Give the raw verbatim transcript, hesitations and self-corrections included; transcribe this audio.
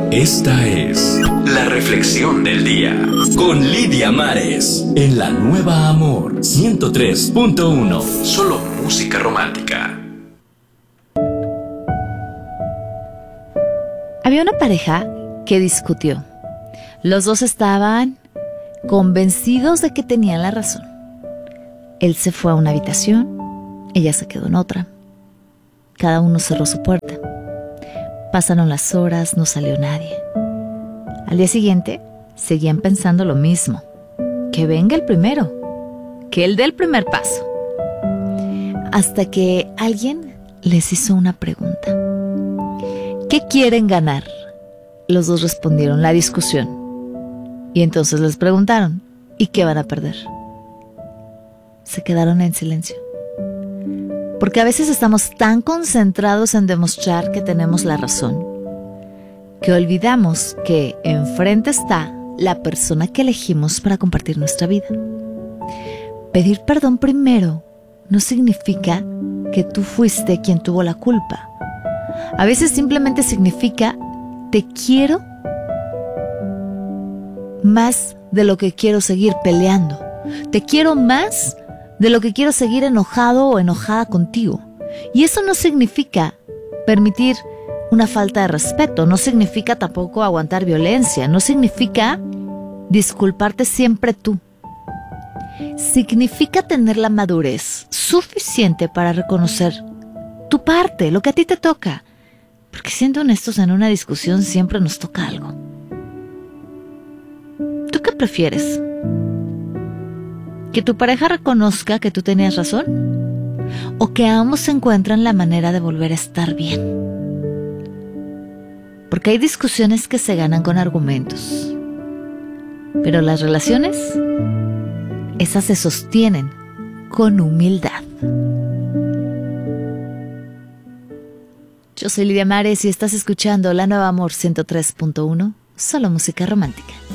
Esta es la reflexión del día con Lidia Mares en la Nueva Amor ciento tres punto uno. Solo música romántica. Había una pareja que discutió. Los dos estaban convencidos de que tenían la razón. Él se fue a una habitación, ella se quedó en otra. Cada uno cerró su puerta. Pasaron las horas, no salió nadie. Al día siguiente, seguían pensando lo mismo. Que venga el primero, que él dé el primer paso. Hasta que alguien les hizo una pregunta. ¿Qué quieren ganar? Los dos respondieron, la discusión. Y entonces les preguntaron, ¿y qué van a perder? Se quedaron en silencio. Porque a veces estamos tan concentrados en demostrar que tenemos la razón, que olvidamos que enfrente está la persona que elegimos para compartir nuestra vida. Pedir perdón primero no significa que tú fuiste quien tuvo la culpa. A veces simplemente significa, te quiero más de lo que quiero seguir peleando. Te quiero más de lo que quiero seguir enojado o enojada contigo. Y eso no significa permitir una falta de respeto, no significa tampoco aguantar violencia, no significa disculparte siempre tú. Significa tener la madurez suficiente para reconocer tu parte, lo que a ti te toca. Porque siendo honestos, en una discusión siempre nos toca algo. ¿Tú qué prefieres? ¿Que tu pareja reconozca que tú tenías razón? ¿O que ambos encuentran la manera de volver a estar bien? Porque hay discusiones que se ganan con argumentos. Pero las relaciones, esas se sostienen con humildad. Yo soy Lidia Mares y estás escuchando La Nueva Amor ciento tres punto uno, solo música romántica.